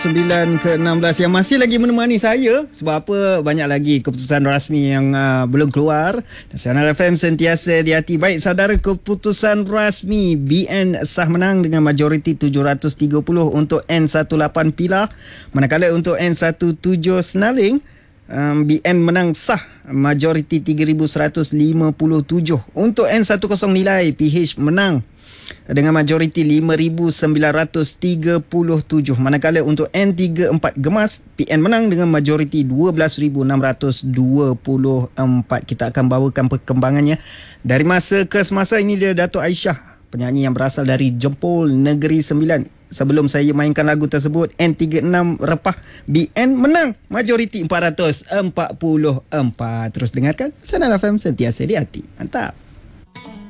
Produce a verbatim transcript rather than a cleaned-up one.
sembilan ke enam belas yang masih lagi menemani saya. Sebab apa? Banyak lagi keputusan rasmi yang uh, belum keluar. Nasional F M sentiasa di hati. Baik saudara, keputusan rasmi B N sah menang dengan majoriti tujuh ratus tiga puluh untuk N lapan belas Pilar. Manakala untuk N tujuh belas Senaling, um, B N menang sah majoriti tiga ribu seratus lima puluh tujuh. Untuk N sepuluh Nilai, P H menang dengan majoriti lima ribu sembilan ratus tiga puluh tujuh. Manakala untuk N tiga puluh empat Gemas, P N menang dengan majoriti dua belas ribu enam ratus dua puluh empat. Kita akan bawakan perkembangannya dari masa ke semasa. Ini dia Dato' Aisyah, penyanyi yang berasal dari Jempol Negeri Sembilan. Sebelum saya mainkan lagu tersebut, N tiga puluh enam Repah, B N menang majoriti empat ratus empat puluh empat. Terus dengarkan Nasional F M sentiasa di hati. Mantap.